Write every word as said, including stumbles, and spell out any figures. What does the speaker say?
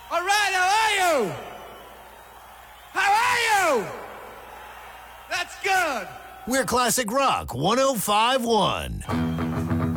All right, how are you? How are you? That's good. We're Classic Rock one oh five point one.